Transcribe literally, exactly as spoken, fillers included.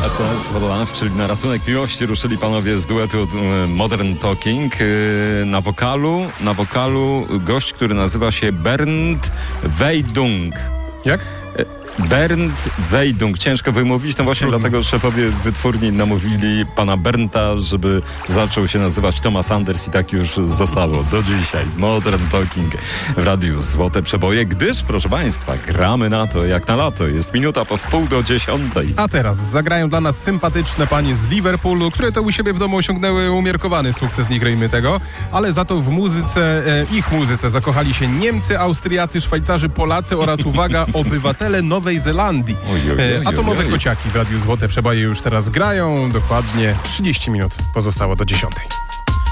S O S for Love, czyli na ratunek miłości ruszyli panowie z duetu Modern Talking. Na wokalu, na wokalu gość, który nazywa się Bernd Weidung. Jak? Bernd Weidung. Ciężko wymówić, no właśnie Trudno. dlatego szefowie wytwórni namówili pana Bernta, żeby zaczął się nazywać Thomas Anders i tak już zostało do dzisiaj. Modern Talking w Radiu Złote Przeboje, gdyż, proszę państwa, gramy na to jak na lato. Jest minuta po wpół do dziesiątej. A teraz zagrają dla nas sympatyczne panie z Liverpoolu, które to u siebie w domu osiągnęły umiarkowany sukces, nie grejmy tego, ale za to w muzyce, e, ich muzyce zakochali się Niemcy, Austriacy, Szwajcarzy, Polacy oraz, uwaga, obywatele Nowej Zelandii. Oj, oj, oj, E, atomowe oj, oj. kociaki w Radiu Złote Przeboje już teraz grają. Dokładnie trzydzieści minut pozostało do dziesiątej.